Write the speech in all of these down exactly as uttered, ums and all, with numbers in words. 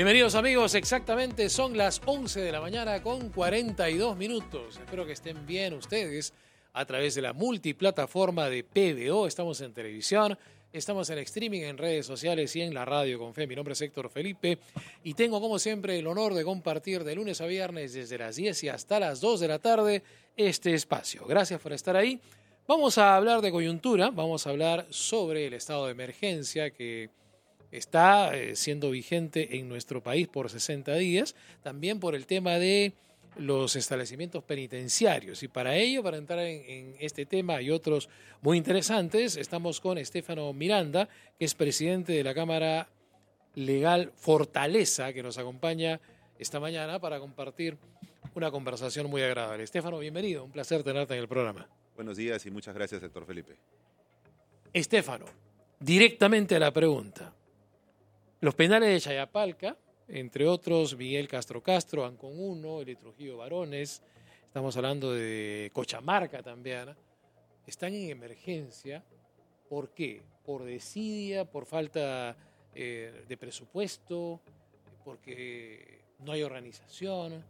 Bienvenidos amigos, exactamente son las once de la mañana con cuarenta y dos minutos. Espero que estén bien ustedes a través de la multiplataforma de P B O. Estamos en televisión, estamos en streaming, en redes sociales y en la radio con fe. Mi nombre es Héctor Felipe y tengo como siempre el honor de compartir de lunes a viernes desde las diez y hasta las dos de la tarde este espacio. Gracias por estar ahí. Vamos a hablar de coyuntura, vamos a hablar sobre el estado de emergencia que está eh, siendo vigente en nuestro país por sesenta días, también por el tema de los establecimientos penitenciarios. Y para ello, para entrar en, en este tema y otros muy interesantes, estamos con Estefano Miranda, que es presidente de la Cámara Legal Fortaleza, que nos acompaña esta mañana para compartir una conversación muy agradable. Estefano, bienvenido, un placer tenerte en el programa. Buenos días y muchas gracias, Héctor Felipe. Estefano, directamente a la pregunta. Los penales de Chayapalca, entre otros Miguel Castro Castro, Ancón uno, el Trujillo Varones, estamos hablando de Cochamarca también, están en emergencia. ¿Por qué? ¿Por desidia, por falta eh, de presupuesto, porque no hay organización,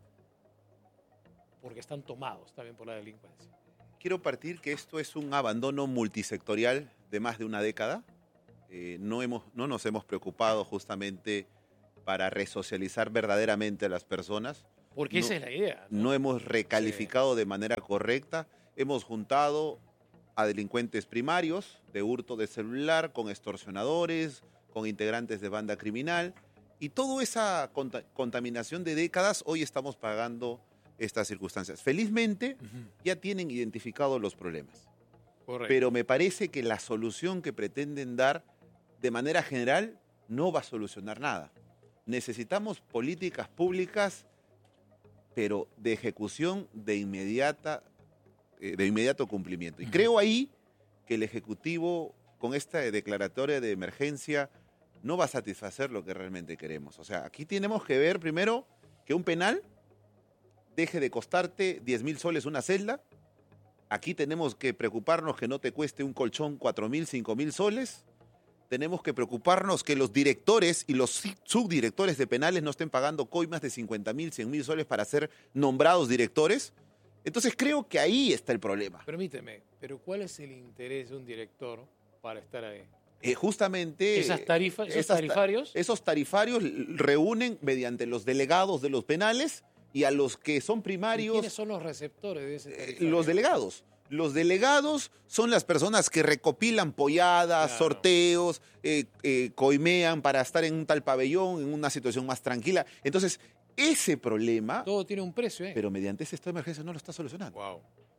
porque están tomados también por la delincuencia? Quiero partir que esto es un abandono multisectorial de más de una década. Eh, no, hemos, no nos hemos preocupado justamente para resocializar verdaderamente a las personas. Porque no, esa es la idea. ¿no? No hemos recalificado sí. de manera correcta. Hemos juntado a delincuentes primarios de hurto de celular, con extorsionadores, con integrantes de banda criminal. Y toda esa cont- contaminación de décadas, hoy estamos pagando estas circunstancias. Felizmente, uh-huh. ya tienen identificados los problemas. Correcto. Pero me parece que la solución que pretenden dar de manera general no va a solucionar nada. Necesitamos políticas públicas, pero de ejecución de, inmediata, de inmediato cumplimiento. Y uh-huh. creo ahí que el Ejecutivo, con esta declaratoria de emergencia, no va a satisfacer lo que realmente queremos. O sea, aquí tenemos que ver primero que un penal deje de costarte diez mil soles una celda. Aquí tenemos que preocuparnos que no te cueste un colchón cuatro mil, cinco mil soles. Tenemos que preocuparnos que los directores y los subdirectores de penales no estén pagando coimas de cincuenta mil, cien mil soles para ser nombrados directores. Entonces creo que ahí está el problema. Permíteme, pero ¿cuál es el interés de un director para estar ahí? Eh, justamente... ¿Esas tarifas, esos esas, tarifarios? Esos tarifarios reúnen mediante los delegados de los penales y a los que son primarios... ¿Y quiénes son los receptores de ese tarifario? Los delegados. Los delegados son las personas que recopilan polladas, claro. sorteos, eh, eh, coimean para estar en un tal pabellón, en una situación más tranquila. Entonces, ese problema... Todo tiene un precio, ¿eh? Pero mediante ese estado de emergencia no lo está solucionando. Wow.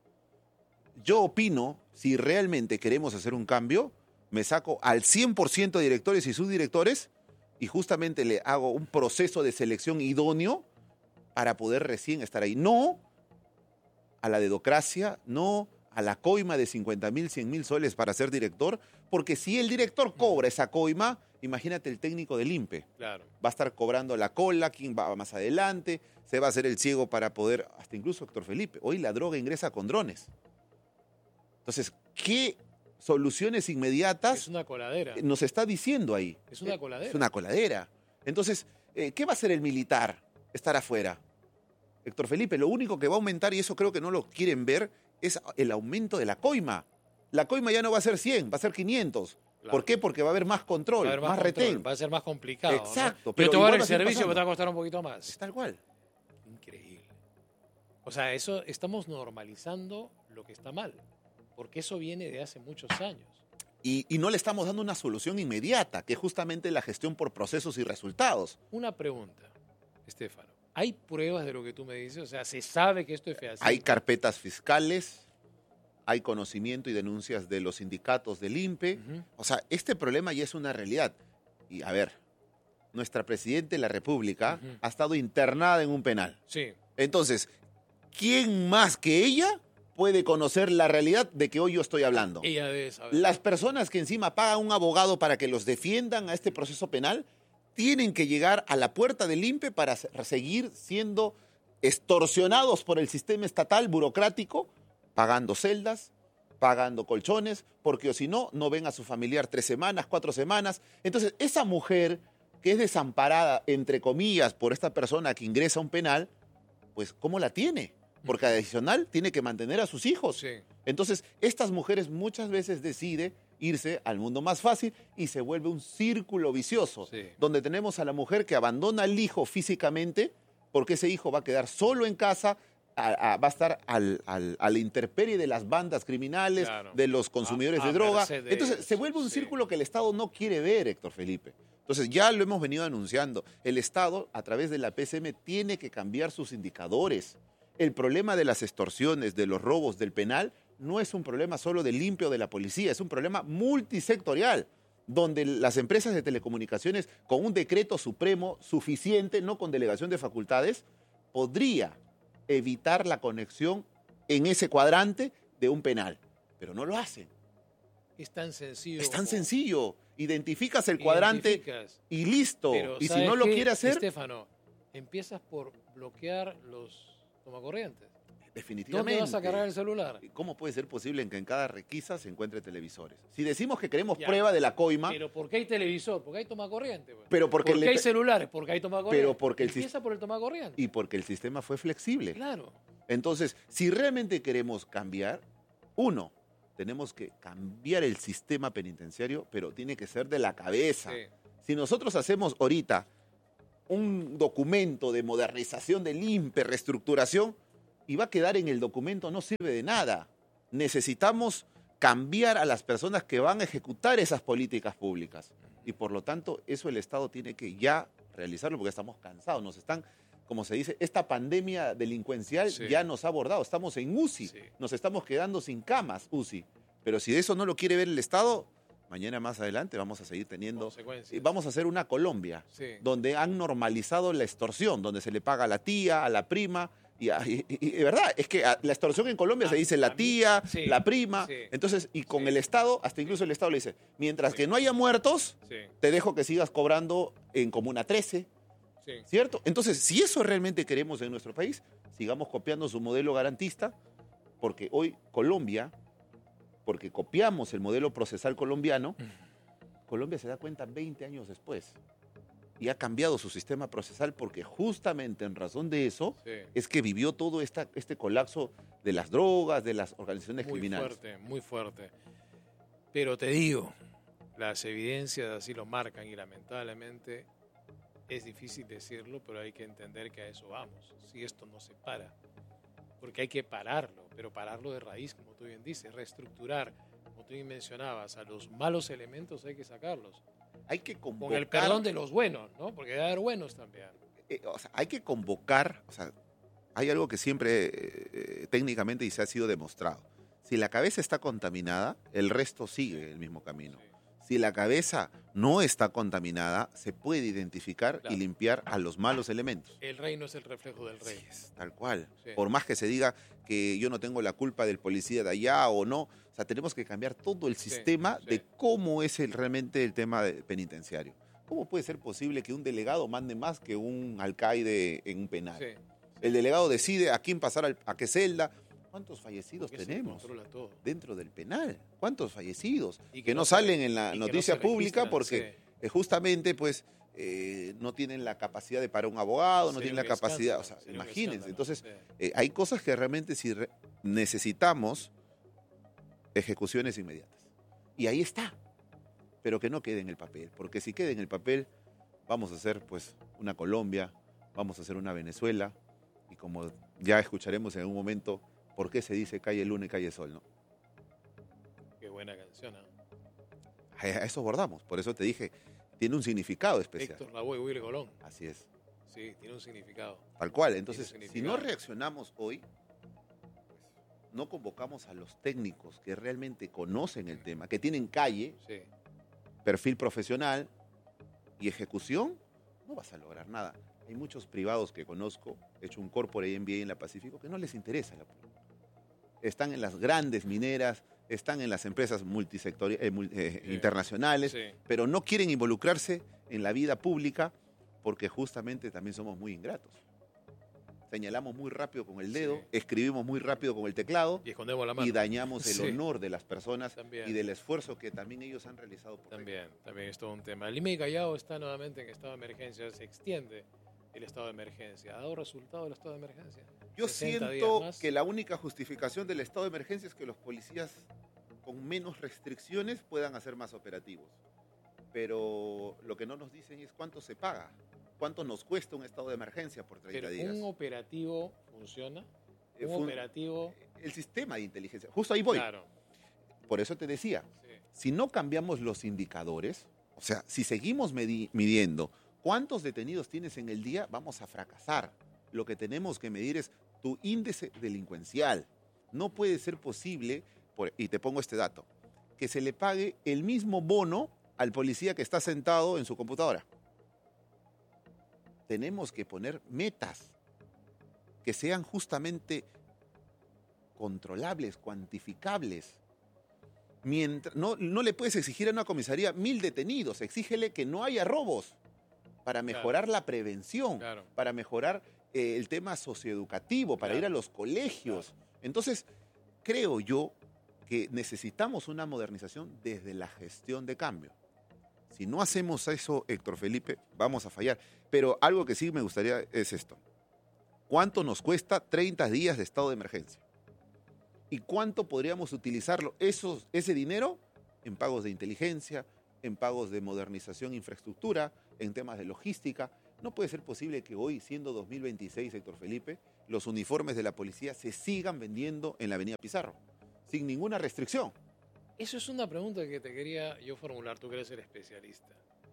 Yo opino, si realmente queremos hacer un cambio, me saco al cien por ciento de directores y subdirectores y justamente le hago un proceso de selección idóneo para poder recién estar ahí. No a la dedocracia, no a la coima de cincuenta mil, cien mil soles para ser director, porque si el director cobra esa coima, imagínate el técnico del I N P E. Claro. Va a estar cobrando la cola, quien va más adelante, se va a hacer el ciego para poder, hasta incluso Héctor Felipe, hoy la droga ingresa con drones. Entonces, ¿qué soluciones inmediatas es una coladera. nos está diciendo ahí? Es una coladera. Es una coladera. Entonces, eh, ¿qué va a hacer el militar? Estar afuera. Héctor Felipe, lo único que va a aumentar, y eso creo que no lo quieren ver, es el aumento de la coima. La coima ya no va a ser cien, va a ser quinientos. Claro. ¿Por qué? Porque va a haber más control, haber más, más control, retén. Va a ser más complicado. Exacto. ¿no? Pero yo te voy a dar el va servicio, pasando. pero te va a costar un poquito más. Es tal cual. Increíble. O sea, eso estamos normalizando lo que está mal, porque eso viene de hace muchos años. Y, y no le estamos dando una solución inmediata, que es justamente la gestión por procesos y resultados. Una pregunta, Estefano. ¿Hay pruebas de lo que tú me dices? O sea, ¿se sabe que esto es fehaciente? Hay carpetas fiscales, hay conocimiento y denuncias de los sindicatos del I N P E. Uh-huh. O sea, este problema ya es una realidad. Y a ver, nuestra Presidenta de la República uh-huh. ha estado internada en un penal. Sí. Entonces, ¿quién más que ella puede conocer la realidad de que hoy yo estoy hablando? Ella debe saber. Las personas que encima pagan un abogado para que los defiendan a este proceso penal tienen que llegar a la puerta del I N P E para seguir siendo extorsionados por el sistema estatal burocrático, pagando celdas, pagando colchones, porque o si no, no ven a su familiar tres semanas, cuatro semanas. Entonces, esa mujer que es desamparada, entre comillas, por esta persona que ingresa a un penal, pues ¿cómo la tiene? Porque adicional tiene que mantener a sus hijos. Sí. Entonces, estas mujeres muchas veces deciden irse al mundo más fácil y se vuelve un círculo vicioso, Sí. donde tenemos a la mujer que abandona al hijo físicamente porque ese hijo va a quedar solo en casa, a, a, va a estar al, al, a la intemperie de las bandas criminales, Claro. de los consumidores A- a de droga. merced de Entonces, ellos, se vuelve un sí. círculo que el Estado no quiere ver, Héctor Felipe. Entonces, ya lo hemos venido anunciando. El Estado, a través de la P C M, tiene que cambiar sus indicadores. El problema de las extorsiones, de los robos, del penal, no es un problema solo del limpio de la policía, es un problema multisectorial, donde las empresas de telecomunicaciones, con un decreto supremo suficiente, no con delegación de facultades, podría evitar la conexión en ese cuadrante de un penal. Pero no lo hacen. Es tan sencillo. Es tan como sencillo. Identificas el cuadrante identificas. y listo. Pero, Y si ¿sabes no lo qué, quiere hacer, Estefano, empiezas por bloquear los tomacorrientes. definitivamente. ¿Dónde vas a cargar el celular? ¿Cómo puede ser posible en que en cada requisa se encuentre televisores? Si decimos que queremos Ya. prueba de la coima, Pero ¿por qué hay televisor? Porque hay tomacorriente. Pues. pero porque ¿Por qué le- hay celulares? Porque hay tomacorriente. Pero porque el Empieza por el tomacorriente. y porque el sistema fue flexible. Claro. Entonces, si realmente queremos cambiar, uno, tenemos que cambiar el sistema penitenciario, pero tiene que ser de la cabeza. Sí. Si nosotros hacemos ahorita un documento de modernización del I N P E, reestructuración, y va a quedar en el documento, no sirve de nada. Necesitamos cambiar a las personas que van a ejecutar esas políticas públicas. Y por lo tanto, eso el Estado tiene que ya realizarlo porque estamos cansados. Nos están, como se dice, esta pandemia delincuencial Sí. ya nos ha abordado. Estamos en U C I, Sí. nos estamos quedando sin camas U C I. Pero si eso no lo quiere ver el Estado, mañana más adelante vamos a seguir teniendo... Consecuencias. y Vamos a hacer una Colombia Sí. donde han normalizado la extorsión, donde se le paga a la tía, a la prima. Y, a- y- y- y de verdad, es que a- la extorsión en Colombia A- se dice a la mí- tía, sí, la prima. sí. Entonces, y con Sí. el Estado, hasta incluso el Estado le dice, mientras Sí. que no haya muertos, Sí. te dejo que sigas cobrando en Comuna trece, Sí. ¿cierto? Entonces, si eso realmente queremos en nuestro país, sigamos copiando su modelo garantista, porque hoy Colombia, porque copiamos el modelo procesal colombiano, Colombia se da cuenta veinte años después y ha cambiado su sistema procesal porque justamente en razón de eso Sí. es que vivió todo esta, este colapso de las drogas, de las organizaciones Muy criminales. fuerte, muy fuerte. Pero te digo, las evidencias así lo marcan y lamentablemente es difícil decirlo, pero hay que entender que a eso vamos. Si esto no se para, porque hay que pararlo, pero pararlo de raíz, como tú bien dices, reestructurar, como tú bien mencionabas, a los malos elementos hay que sacarlos. Hay que Con convocar, el perdón de los buenos, ¿no? Porque debe haber buenos también. eh, o sea, hay que convocar, o sea, hay algo que siempre eh, eh, técnicamente y se ha sido demostrado. Si la cabeza está contaminada, el resto sigue el mismo camino. Sí. Si la cabeza no está contaminada, se puede identificar Claro. y limpiar a los malos elementos. El rey no es el reflejo del rey. Así es, tal cual. Sí. Por más que se diga que yo no tengo la culpa del policía de allá o no, o sea, tenemos que cambiar todo el Sí, sistema sí. de cómo es el, realmente el tema de- penitenciario. ¿Cómo puede ser posible que un delegado mande más que un alcaide en un penal? Sí. El delegado decide a quién pasar al- a qué celda. ¿Cuántos fallecidos Porque se tenemos controla todo. dentro del penal? ¿Cuántos fallecidos? Y que, que no no se salen re- en la y que no noticia se pública registran, porque sí. eh, justamente pues eh, no tienen la capacidad de parar un abogado, no Sería tienen la un capacidad, o escándalo, sea, sería un imagínense. escándalo, Entonces, sí. eh, hay cosas que realmente si re- necesitamos ejecuciones inmediatas. Y ahí está. Pero que no quede en el papel, porque si queda en el papel, vamos a hacer pues una Colombia, vamos a hacer una Venezuela, y como ya escucharemos en un momento, ¿por qué se dice calle luna y calle sol? ¿No? Qué buena canción, ¿ah? A a eso abordamos, por eso te dije, tiene un significado especial. Héctor Lavoe, Willy Colón. Así es, Sí, tiene un significado. tal cual. Entonces, Tiene si significado. no reaccionamos hoy, pues, no convocamos a los técnicos que realmente conocen el tema, que tienen calle, Sí. perfil profesional y ejecución, no vas a lograr nada. Hay muchos privados que conozco, he hecho un corporate M B A en la Pacífico, que no les interesa la política. Están en las grandes mineras, están en las empresas multisectori- eh, mul- eh, Sí. internacionales, Sí. pero no quieren involucrarse en la vida pública porque justamente también somos muy ingratos. señalamos muy rápido con el dedo, Sí. escribimos muy rápido con el teclado Y escondemos la mano. y dañamos el Sí. honor de las personas También. y del esfuerzo que también ellos han realizado. Por También, también es todo un tema. Lima y Callao está nuevamente en estado de emergencia, se extiende el estado de emergencia. ¿Ha dado resultado el estado de emergencia? Yo sesenta días siento más. que la única justificación del estado de emergencia es que los policías con menos restricciones puedan hacer más operativos. Pero lo que no nos dicen es cuánto se paga, cuánto nos cuesta un estado de emergencia por treinta Pero días. un operativo funciona. Eh, Un fun- operativo. El sistema de inteligencia, justo ahí voy. Claro. Por eso te decía, Sí. si no cambiamos los indicadores, o sea, si seguimos medi- midiendo cuántos detenidos tienes en el día, vamos a fracasar. Lo que tenemos que medir es tu índice delincuencial. No puede ser posible, por- y te pongo este dato, que se le pague el mismo bono al policía que está sentado en su computadora. Tenemos que poner metas que sean justamente controlables, cuantificables. Mientras, no, no le puedes exigir a una comisaría mil detenidos, exígele que no haya robos para mejorar la prevención, Claro. para mejorar eh, el tema socioeducativo, para Claro. ir a los colegios. Entonces, creo yo que necesitamos una modernización desde la gestión de cambio. Si no hacemos eso, Héctor Felipe, vamos a fallar. Pero algo que sí me gustaría es esto. ¿Cuánto nos cuesta treinta días de estado de emergencia? ¿Y cuánto podríamos utilizarlo, esos, ese dinero, en pagos de inteligencia, en pagos de modernización, infraestructura, en temas de logística? No puede ser posible que hoy, siendo dos mil veintiséis, Héctor Felipe, los uniformes de la policía se sigan vendiendo en la Avenida Pizarro, sin ninguna restricción. Eso es una pregunta que te quería yo formular, tú que eres el especialista.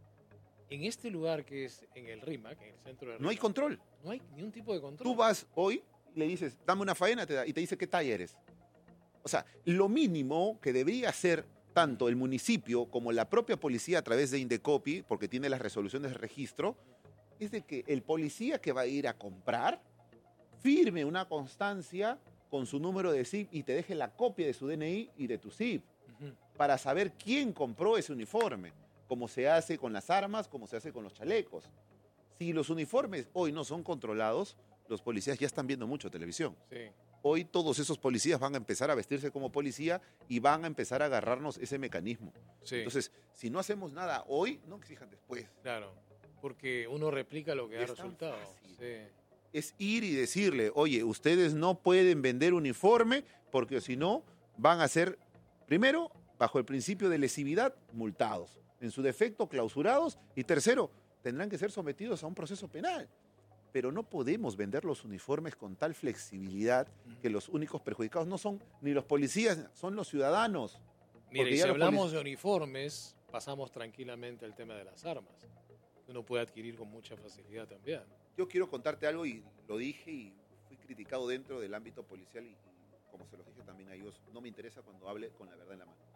En este lugar que es en el RIMAC, en el centro de No hay RIMAC, control. no hay ningún tipo de control. Tú vas hoy y le dices, dame una faena te da, y te dice qué talla eres. O sea, lo mínimo que debería hacer tanto el municipio como la propia policía a través de Indecopi, porque tiene las resoluciones de registro, es de que el policía que va a ir a comprar firme una constancia con su número de S I P y te deje la copia de su D N I y de tu S I P Ujú. para saber quién compró ese uniforme, como se hace con las armas, como se hace con los chalecos. Si los uniformes hoy no son controlados, los policías ya están viendo mucho televisión. Sí. Hoy todos esos policías van a empezar a vestirse como policía y van a empezar a agarrarnos ese mecanismo. Sí. Entonces, si no hacemos nada hoy, no exijan después. Claro, porque uno replica lo que da Es tan resultado. fácil. Sí. Es ir y decirle, oye, ustedes no pueden vender uniforme porque si no van a ser, primero, bajo el principio de lesividad, multados. En su defecto, clausurados. Y tercero, tendrán que ser sometidos a un proceso penal. Pero no podemos vender los uniformes con tal flexibilidad que los únicos perjudicados no son ni los policías, son los ciudadanos. Mira, Porque y ya si los hablamos de uniformes, pasamos tranquilamente al tema de las armas, que uno puede adquirir con mucha facilidad también. Yo quiero contarte algo y lo dije y fui criticado dentro del ámbito policial y, y como se los dije también a ellos, no me interesa cuando hable con la verdad en la mano.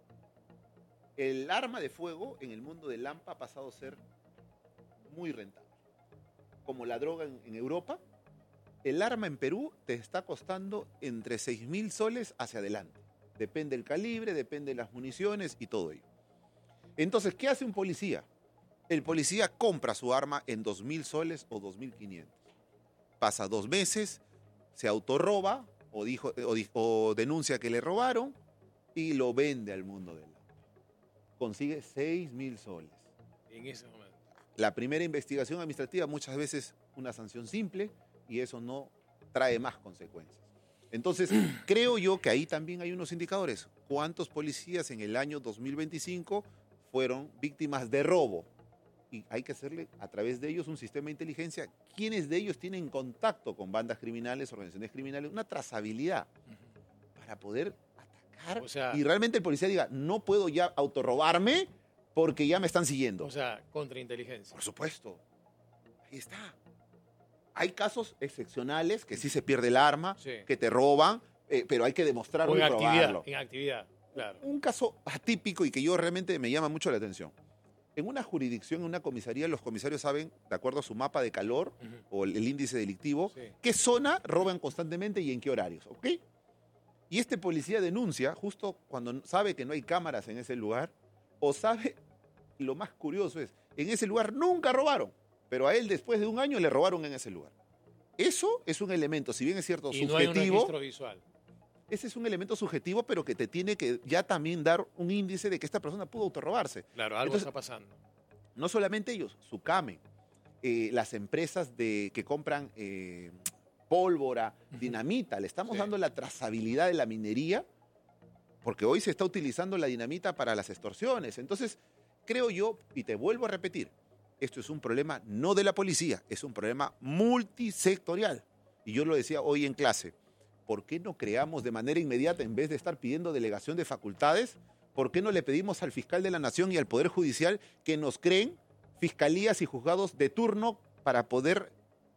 El arma de fuego en el mundo del AMPA ha pasado a ser muy rentable. Como la droga en, en Europa, el arma en Perú te está costando entre seis mil soles hacia adelante. Depende del calibre, depende de las municiones y todo ello. Entonces, ¿qué hace un policía? El policía compra su arma en dos mil soles o dos mil quinientos. Pasa dos meses, se autorroba o, dijo, o, di- o denuncia que le robaron y lo vende al mundo del arma. Consigue seis mil soles. En ese momento. La primera investigación administrativa muchas veces una sanción simple y eso no trae más consecuencias. Entonces, creo yo que ahí también hay unos indicadores. ¿Cuántos policías en el año dos mil veinticinco fueron víctimas de robo? Y hay que hacerle a través de ellos un sistema de inteligencia. ¿Quiénes de ellos tienen contacto con bandas criminales, organizaciones criminales? Una trazabilidad para poder atacar. O sea- y realmente el policía diga, no puedo ya autorrobarme porque ya me están siguiendo. O sea, contrainteligencia. Por supuesto. Ahí está. Hay casos excepcionales que sí se pierde el arma, Sí. que te roban, eh, pero hay que O demostrarlo en y actividad, probarlo. en actividad, claro. Un caso atípico y que yo realmente me llama mucho la atención. En una jurisdicción, en una comisaría, los comisarios saben, de acuerdo a su mapa de calor Ujú. o el, el índice delictivo, Sí. qué zona roban constantemente y en qué horarios, ¿ok? Y este policía denuncia justo cuando sabe que no hay cámaras en ese lugar, o sabe, lo más curioso es, en ese lugar nunca robaron, pero a él después de un año le robaron en ese lugar. eso es un elemento, si bien es cierto, y subjetivo. No hay un registro visual. Ese es un elemento subjetivo, pero que te tiene que ya también dar un índice de que esta persona pudo autorrobarse. Claro, algo Entonces, está pasando. No solamente ellos, Sucame, eh, las empresas de, que compran eh, pólvora, dinamita, le estamos Sí. dando la trazabilidad de la minería, porque hoy se está utilizando la dinamita para las extorsiones. Entonces, creo yo, y te vuelvo a repetir, esto es un problema no de la policía, es un problema multisectorial. Y yo lo decía hoy en clase, ¿por qué no creamos de manera inmediata, en vez de estar pidiendo delegación de facultades, por qué no le pedimos al fiscal de la Nación y al Poder Judicial que nos creen fiscalías y juzgados de turno para poder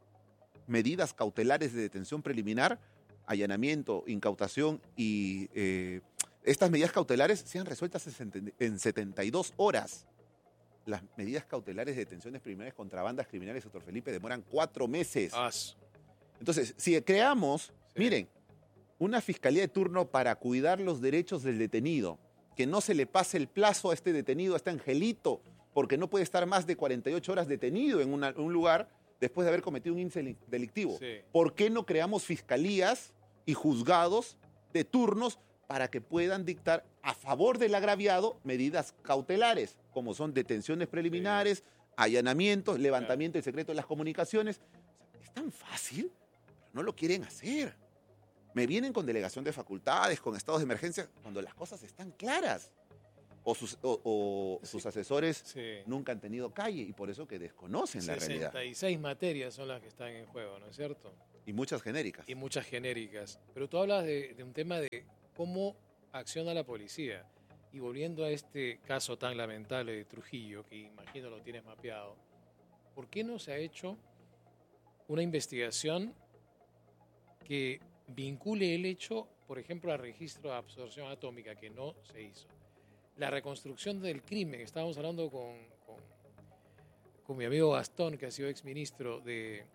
medidas cautelares de detención preliminar, allanamiento, incautación y eh, estas medidas cautelares sean resueltas en setenta y dos horas? Las medidas cautelares de detenciones preliminares contra bandas criminales, doctor Felipe, demoran cuatro meses. Ah, Entonces, si creamos, sí. miren, una fiscalía de turno para cuidar los derechos del detenido, que no se le pase el plazo a este detenido, a este angelito, porque no puede estar más de cuarenta y ocho horas detenido en una, un lugar después de haber cometido un índice delictivo. Sí. ¿Por qué no creamos fiscalías y juzgados de turnos para que puedan dictar a favor del agraviado medidas cautelares, como son detenciones preliminares, sí. allanamientos, levantamiento claro. del secreto de las comunicaciones? O sea, es tan fácil, pero no lo quieren hacer. Me vienen con delegación de facultades, con estados de emergencia, cuando las cosas están claras. O sus, o, o sí. sus asesores sí. nunca han tenido calle y por eso que desconocen la realidad. sesenta y seis materias son las que están en juego, ¿no es cierto? Y muchas genéricas. Y muchas genéricas. Pero tú hablas de, de un tema de cómo acciona la policía. Y volviendo a este caso tan lamentable de Trujillo, que imagino lo tienes mapeado, ¿por qué no se ha hecho una investigación que vincule el hecho, por ejemplo, al registro de absorción atómica, que no se hizo? La reconstrucción del crimen. Estábamos hablando con, con, con mi amigo Gastón, que ha sido exministro de,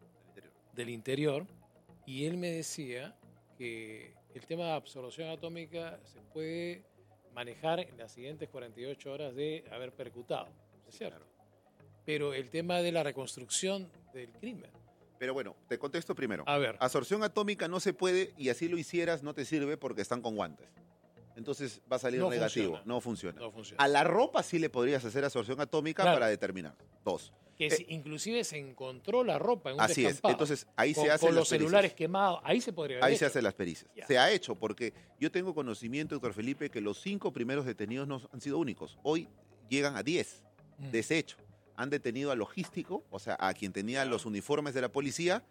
del Interior, y él me decía que el tema de absorción atómica se puede manejar en las siguientes cuarenta y ocho horas de haber percutado, ¿es cierto? Claro. Pero el tema de la reconstrucción del crimen. Pero bueno, te contesto primero. A ver. Absorción atómica no se puede, y así lo hicieras no te sirve porque están con guantes. Entonces va a salir no negativo. Funciona. No, funciona. no funciona. A la ropa sí le podrías hacer absorción atómica claro. para determinar. Dos. Que eh, inclusive se encontró la ropa en un así descampado. es. Entonces ahí con, se hacen con las los pericias. celulares quemados. Ahí se podría haber Ahí hecho. se hacen las pericias. Ya. Se ha hecho porque yo tengo conocimiento, doctor Felipe, que los cinco primeros detenidos no han sido únicos. Hoy llegan a diez. Mm. De ese hecho. Han detenido al logístico, o sea, a quien tenía claro. los uniformes de la policía,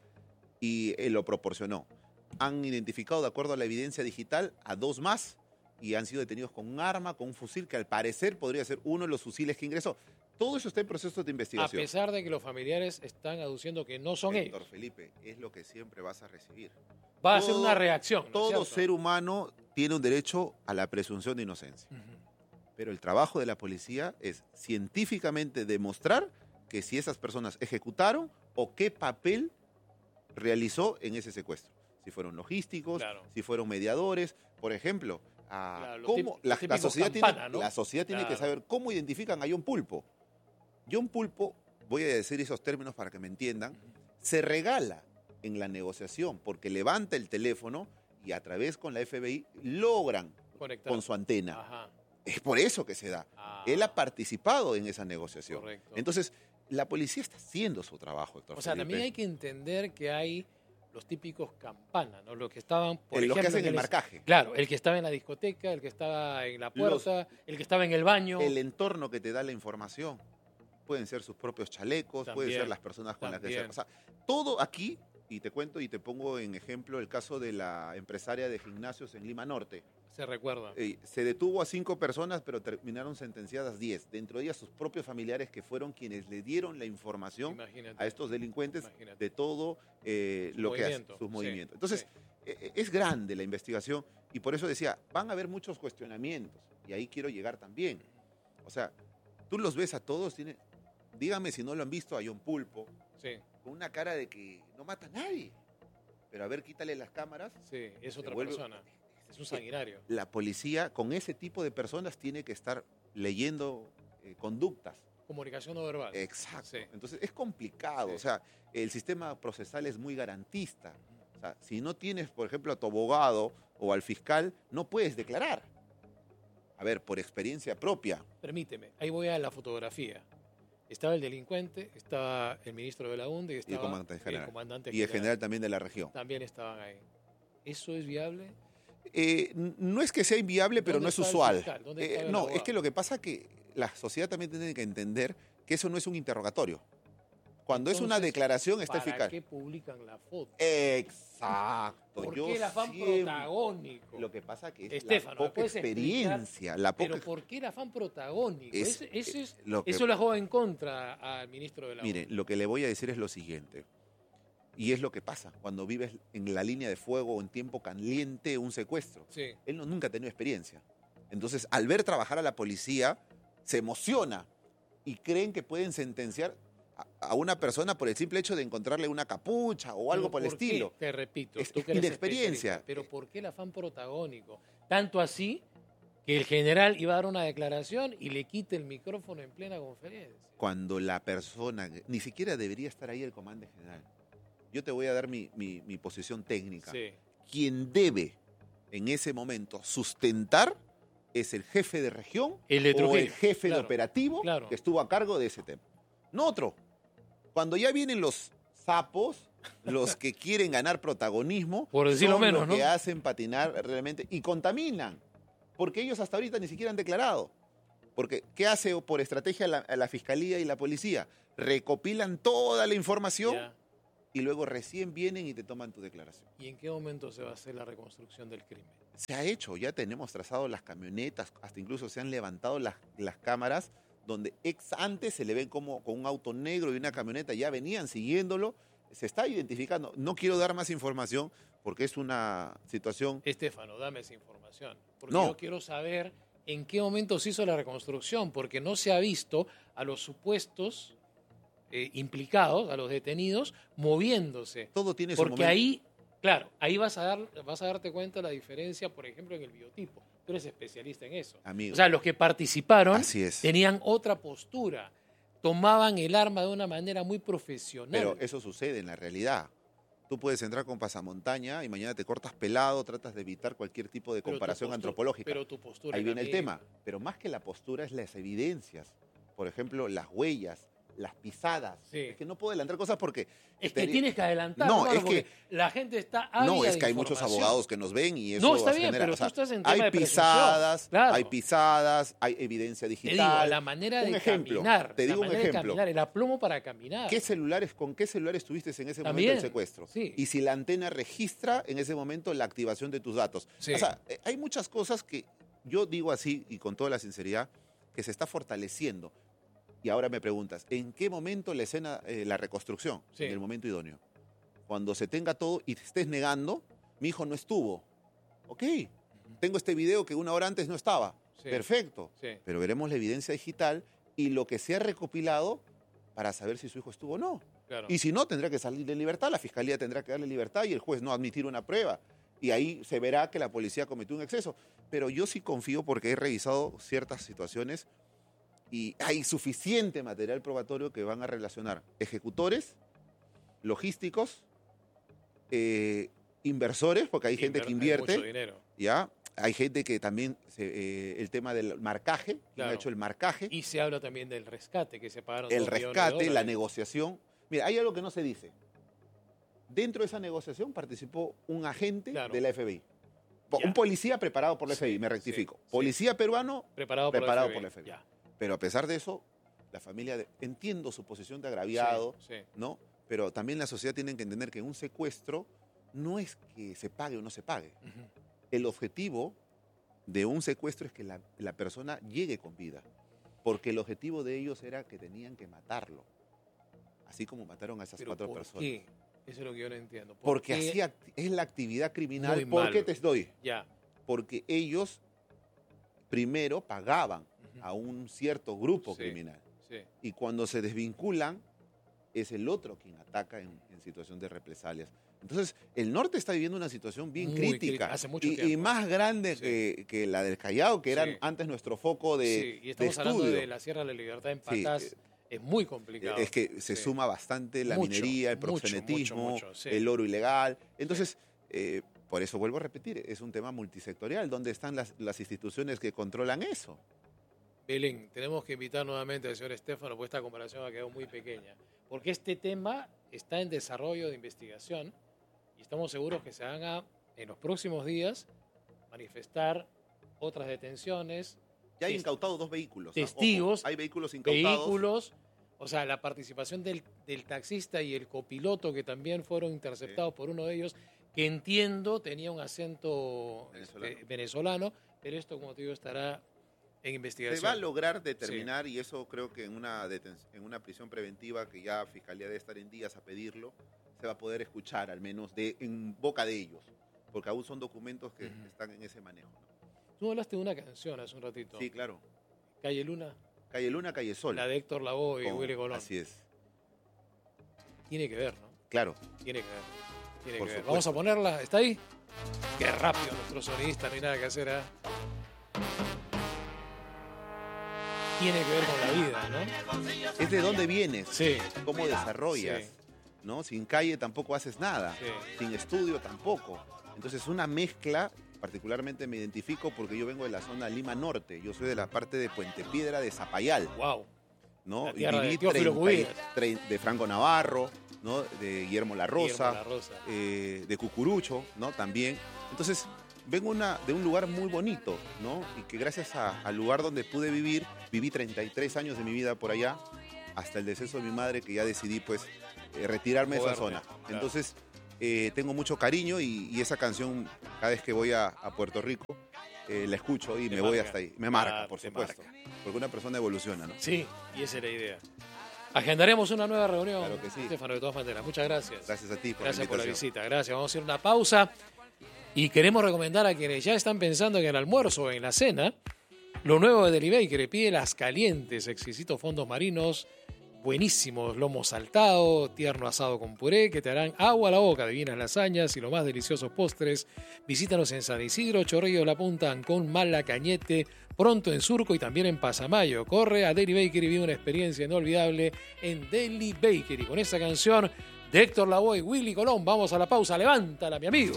y él lo proporcionó. Han identificado, de acuerdo a la evidencia digital, a dos más y han sido detenidos con un arma, con un fusil, que al parecer podría ser uno de los fusiles que ingresó. Todo eso está en proceso de investigación. A pesar de que los familiares están aduciendo que no son Héctor ellos. Doctor Felipe, es lo que siempre vas a recibir. Va todo, a ser una reacción. ¿no todo ser humano tiene un derecho a la presunción de inocencia. Uh-huh. Pero el trabajo de la policía es científicamente demostrar que si esas personas ejecutaron o qué papel realizó en ese secuestro. Si fueron logísticos, claro. si fueron mediadores, por ejemplo. A claro, cómo, la, la, sociedad campana, tiene, ¿no? la sociedad tiene claro. que saber cómo identifican a John Pulpo. John Pulpo, voy a decir esos términos para que me entiendan, se regala en la negociación porque levanta el teléfono y a través con la F B I logran conectar con su antena. Ajá. Es por eso que se da. Ah. Él ha participado en esa negociación. Correcto. Entonces, la policía está haciendo su trabajo, doctor O sea, Felipe. también hay que entender que hay los típicos campanas, ¿no? Los que estaban, por el, ejemplo... Los que hacen el el marcaje. Claro, el que estaba en la discoteca, el que estaba en la puerta, los, el que estaba en el baño. El entorno que te da la información. Pueden ser sus propios chalecos, también, pueden ser las personas con también. las que se... O sea, todo aquí, y te cuento y te pongo en ejemplo el caso de la empresaria de gimnasios en Lima Norte. Se recuerda. Eh, se detuvo a cinco personas, pero terminaron sentenciadas diez. Dentro de ellas sus propios familiares, que fueron quienes le dieron la información Imagínate. a estos delincuentes Imagínate. de todo eh, lo que hacen, sus movimientos. Sí. Entonces, sí. eh, es grande la investigación y por eso decía, van a haber muchos cuestionamientos. Y ahí quiero llegar también. O sea, tú los ves a todos, tiene, dígame si no lo han visto a John Pulpo, sí. con una cara de que no mata a nadie. Pero a ver, quítale las cámaras. Sí, es otra vuelve, persona. Es un sanguinario. La policía con ese tipo de personas tiene que estar leyendo eh, conductas. Comunicación no verbal. Exacto. Sí. Entonces es complicado. Sí. O sea, el sistema procesal es muy garantista. O sea, si no tienes, por ejemplo, a tu abogado o al fiscal, no puedes declarar. A ver, por experiencia propia. Permíteme, ahí voy a la fotografía. Estaba el delincuente, estaba el ministro de la U N D y Y el estaba comandante general. el comandante Y el general también de la región. También estaban ahí. ¿Eso es viable? Eh, no es que sea inviable, pero ¿Dónde no es está el usual. fiscal? ¿Dónde Eh, está el no, abogado? es que lo que pasa es que la sociedad también tiene que entender que eso no es un interrogatorio. Cuando es una Entonces, declaración está el ¿para fiscal. qué publican la foto? Exacto. ¿Por Yo qué el afán siempre- protagónico? Lo que pasa que es Estéfano, la ¿me poca puedes explicar? experiencia. La poca Pero ¿por qué el afán protagónico? Es- Ese- ese es- lo que- eso le juega en contra al ministro de la U N D. Mire, lo que le voy a decir es lo siguiente. Y es lo que pasa cuando vives en la línea de fuego o en tiempo caliente un secuestro. Sí. Él no, nunca ha tenido experiencia. Entonces, al ver trabajar a la policía, se emociona y creen que pueden sentenciar a, a una persona por el simple hecho de encontrarle una capucha o algo Pero por el ¿por qué? estilo. Te repito, Es tú que eres inexperiencia. especialista, pero ¿por qué el afán protagónico? Tanto así que el general iba a dar una declaración y le quite el micrófono en plena conferencia. Cuando la persona, ni siquiera debería estar ahí el comandante general. Yo te voy a dar mi, mi- mi posición técnica. Sí. Quien debe en ese momento sustentar es el jefe de región El de o Trujillo, el jefe claro, de operativo claro. que estuvo a cargo de ese tema. No otro. Cuando ya vienen los sapos, los que quieren ganar protagonismo, Por decirlo son menos, los ¿no? que hacen patinar realmente y contaminan. Porque ellos hasta ahorita ni siquiera han declarado. Porque, ¿qué hace por estrategia la, la fiscalía y la policía? Recopilan toda la información Ya. y luego recién vienen y te toman tu declaración. ¿Y en qué momento se va a hacer la reconstrucción del crimen? Se ha hecho, ya tenemos trazado las camionetas, hasta incluso se han levantado las, las cámaras donde ex antes se le ven como con un auto negro y una camioneta, ya venían siguiéndolo, se está identificando. No quiero dar más información porque es una situación... Estéfano, dame esa información. Porque No. yo quiero saber en qué momento se hizo la reconstrucción, porque no se ha visto a los supuestos eh, implicados, a los detenidos, moviéndose. Todo tiene su Porque momento. ahí, claro, ahí vas a, dar, vas a darte cuenta de la diferencia, por ejemplo, en el biotipo. Tú eres especialista en eso. Amigo. O sea, los que participaron Así es. tenían otra postura, tomaban el arma de una manera muy profesional. Pero eso sucede en la realidad. Tú puedes entrar con pasamontaña y mañana te cortas pelado, tratas de evitar cualquier tipo de Pero tu comparación postura- antropológica. Pero tu postura Ahí era viene el bien. tema. Pero más que la postura es las evidencias. Por ejemplo, las huellas, las pisadas. Sí. Es que no puedo adelantar cosas porque... Es que tenía- tienes que adelantar, No, hermano, es que- porque la gente está ávida No, es de que hay muchos información. abogados que nos ven y eso No, está bien, genera- pero o sea, tú estás en tema hay de presunción. pisadas, Claro. hay pisadas, hay evidencia Te digital. digo, la manera Un de ejemplo, caminar. te la digo un manera de ejemplo. caminar, el aplomo para caminar. ¿Qué celulares, ¿Con qué celular estuviste en ese También, momento del secuestro? sí. Y si la antena registra en ese momento la activación de tus datos. Sí. O sea, eh, hay muchas cosas que yo digo así y con toda la sinceridad que se está fortaleciendo. Y ahora me preguntas, ¿en qué momento la escena, eh, la reconstrucción? Sí. En el momento idóneo. Cuando se tenga todo y te estés negando, mi hijo no estuvo. Ok, tengo este video que una hora antes no estaba. Sí. Perfecto. Sí. Pero veremos la evidencia digital y lo que se ha recopilado para saber si su hijo estuvo o no. Claro. Y si no, tendrá que salir de libertad, la fiscalía tendrá que darle libertad y el juez no admitir una prueba. Y ahí se verá que la policía cometió un exceso. Pero yo sí confío porque he revisado ciertas situaciones y hay suficiente material probatorio que van a relacionar ejecutores, logísticos, eh, inversores, porque hay gente Inver- que hay invierte, mucho dinero. ¿ya? Hay gente que también, se- eh, el tema del marcaje, quien Claro. ha hecho el marcaje, Y se habla también del rescate, que se pagaron el dos millones de rescate, la dólares. negociación. Mira, hay algo que no se dice. Dentro de esa negociación participó un agente Claro. de la F B I. Po- Ya. Un policía preparado por la Sí, F B I, me sí, rectifico. sí. Policía peruano, Preparado, preparado por por la la F B I. F B I. Ya. pero a pesar de eso, la familia, de- entiendo su posición de agraviado, Sí, sí. ¿no? Pero también la sociedad tiene que entender que un secuestro no es que se pague o no se pague. Ujú. El objetivo de un secuestro es que la, la persona llegue con vida, porque el objetivo de ellos era que tenían que matarlo, así como mataron a esas Pero cuatro ¿por personas. qué? Eso es lo que yo no entiendo. ¿Por Porque qué? así act- es la actividad criminal. Muy ¿Por qué malo. te doy? Ya. Porque ellos primero pagaban Ujú. a un cierto grupo Sí. criminal Sí. y cuando se desvinculan es el otro quien ataca en, en situación de represalias. Entonces, el norte está viviendo una situación bien Muy crítica, crítica, hace mucho y, tiempo. y más grande Sí. que, que la del Callao, que era Sí. antes nuestro foco de, Sí, y estamos de hablando estudio. de la Sierra de la Libertad en Sí, Patás. eh, Es muy complicado. Es que se Sí. suma bastante la Mucho, minería, el mucho, proxenetismo, mucho, mucho, sí. el oro ilegal. Entonces, eh, por eso vuelvo a repetir, es un tema multisectorial. ¿Dónde están las, las instituciones que controlan eso? Belén, tenemos que invitar nuevamente al señor Estefano, porque esta comparación ha quedado muy pequeña. Porque este tema está en desarrollo de investigación y estamos seguros que se van a, en los próximos días, manifestar otras detenciones, Ya hay Test- incautados dos vehículos. ¿ah? testigos, Ojo, hay vehículos incautados. vehículos, o sea, la participación del, del taxista y el copiloto que también fueron interceptados Sí. por uno de ellos, que entiendo tenía un acento Venezolano. este, venezolano, pero esto, como te digo, estará en investigación. Se va a lograr determinar, y eso creo que en una, deten- en una prisión preventiva, que ya Fiscalía debe estar en días a pedirlo, se va a poder escuchar al menos de en boca de ellos, porque aún son documentos que Ujú. están en ese manejo, ¿no? Tú hablaste de una canción hace un ratito. Sí, claro. Calle Luna, Calle Luna, Calle Sol. la de Héctor Lavoe y Con- Willy Colón. Así es. Tiene que ver, ¿no? Claro. Tiene que ver. Tiene Por que ver. supuesto. Vamos a ponerla. ¿Está ahí? Qué rápido nuestro sonidista, no hay nada que hacer, ¿eh? Tiene que ver con la vida, ¿no? Es de dónde vienes, Sí. cómo desarrollas, Sí. ¿no? Sin calle tampoco haces nada, Sí. sin estudio tampoco. Entonces, una mezcla, particularmente me identifico porque yo vengo de la zona Lima Norte, yo soy de la parte de Puente Piedra de Zapayal, Wow. ¿no? La tierra de viví Teófilo treinta y- Cubillas. tre- de Franco Navarro, ¿no? De Guillermo La Rosa, Guillermo La Rosa. eh, de Cucurucho, ¿no? También. Entonces, vengo una, de un lugar muy bonito, ¿no? Y que gracias a- al lugar donde pude vivir, viví treinta y tres años de mi vida por allá, hasta el deceso de mi madre, que ya decidí, pues, eh, retirarme de esa Moverme, zona. claro. Entonces, eh, tengo mucho cariño y, y esa canción, cada vez que voy a, a Puerto Rico, eh, la escucho y Te me voy marca. hasta ahí. Me marca, Ah, por te supuesto. marca. Porque una persona evoluciona, ¿no? Sí, y esa es la idea. Agendaremos una nueva reunión, Claro que sí. Estefano, de todas maneras. Muchas gracias. Gracias a ti por Gracias la por la invitación. visita. Gracias. Vamos a hacer una pausa. Y queremos recomendar a quienes ya están pensando en el almuerzo o en la cena, lo nuevo de Deli Bakery. Pide las calientes, exquisitos fondos marinos, buenísimos, lomo saltado, tierno asado con puré, que te harán agua a la boca, divinas lasañas y los más deliciosos postres. Visítanos en San Isidro, Chorrillo de la Punta, Ancón, Mala, Cañete, pronto en Surco y también en Pasamayo. Corre a Deli Bakery y vive una experiencia inolvidable en Deli Bakery. Con esta canción de Héctor Lavoe y Willy Colón, vamos a la pausa. Levántala, mi amigo.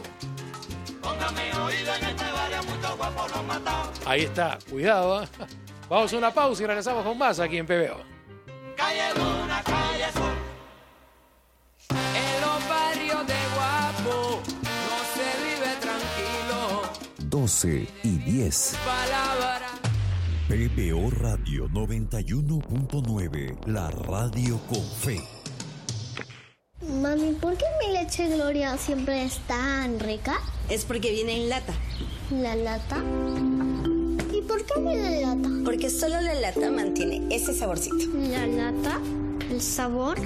Ahí está, cuidado. ¿eh? Vamos a una pausa y regresamos con más aquí en P B O. Calle Luna, calle Sol. En los barrios de Guapo no se vive tranquilo. doce y diez. Palabra. P B O Radio noventa y uno punto nueve, la radio con fe. Mami, ¿por qué mi leche Gloria siempre es tan rica? Es porque viene en lata. La lata. ¿Y por qué viene en lata? Porque solo la lata mantiene ese saborcito. La lata, el sabor.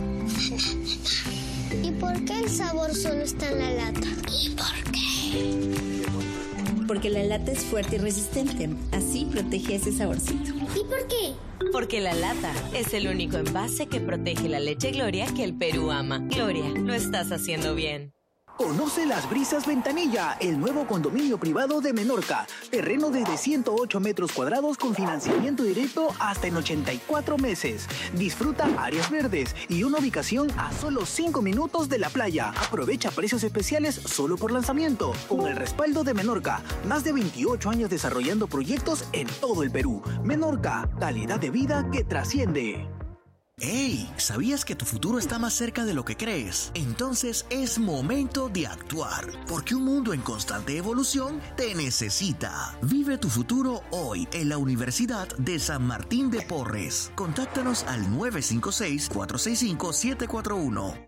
¿Y por qué el sabor solo está en la lata? ¿Y por qué? Porque la lata es fuerte y resistente. Así protege ese saborcito. ¿Y por qué? Porque la lata es el único envase que protege la leche Gloria que el Perú ama. Gloria, lo estás haciendo bien. Conoce Las Brisas Ventanilla, el nuevo condominio privado de Menorca. Terreno desde ciento ocho metros cuadrados con financiamiento directo hasta en ochenta y cuatro meses. Disfruta áreas verdes y una ubicación a solo cinco minutos de la playa. Aprovecha precios especiales solo por lanzamiento. Con el respaldo de Menorca, más de veintiocho años desarrollando proyectos en todo el Perú. Menorca, calidad de vida que trasciende. ¡Hey! ¿Sabías que tu futuro está más cerca de lo que crees? Entonces es momento de actuar, porque un mundo en constante evolución te necesita. Vive tu futuro hoy en la Universidad de San Martín de Porres. Contáctanos al nueve cinco seis, cuatro seis cinco, siete cuatro uno. ¡Ah!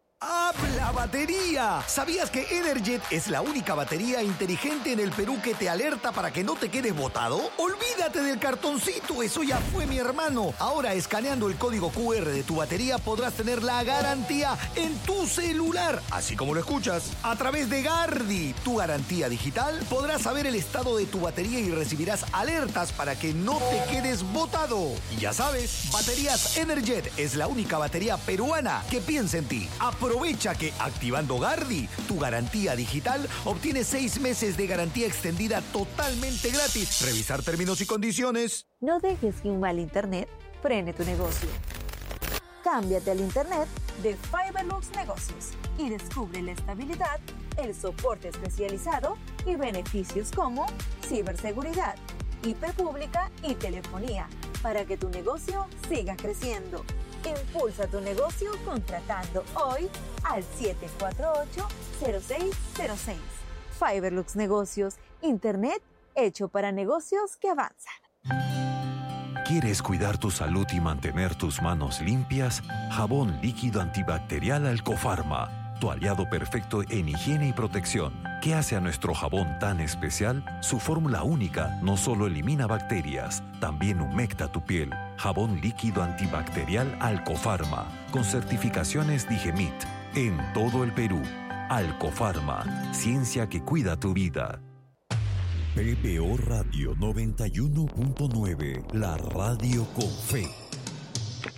up la batería. ¿Sabías que Energet es la única batería inteligente en el Perú que te alerta para que no te quedes botado? Olvídate del cartoncito, eso ya fue, mi hermano. Ahora, escaneando el código cu erre de tu batería, podrás tener la garantía en tu celular, así como lo escuchas. A través de Gardi, tu garantía digital, podrás saber el estado de tu batería y recibirás alertas para que no te quedes botado. Y ya sabes, Baterías Energet es la única batería peruana que piensa en ti. Aprovecha que activando Gardi, tu garantía digital, obtienes seis meses de garantía extendida totalmente gratis. Revisar términos y condiciones. No dejes que un mal internet frene tu negocio. Cámbiate al internet de Fiberlux Negocios y descubre la estabilidad, el soporte especializado y beneficios como ciberseguridad, I P pública y telefonía para que tu negocio siga creciendo. Impulsa tu negocio contratando hoy al siete cuatro ocho, cero seis cero seis. Fiberlux Negocios, internet hecho para negocios que avanzan. ¿Quieres cuidar tu salud y mantener tus manos limpias? Jabón líquido antibacterial Alcofarma, tu aliado perfecto en higiene y protección. ¿Qué hace a nuestro jabón tan especial? Su fórmula única no solo elimina bacterias, también humecta tu piel. Jabón líquido antibacterial Alcofarma, con certificaciones Digemit, en todo el Perú. Alcofarma, ciencia que cuida tu vida. P B O Radio noventa y uno punto nueve, la radio con fe.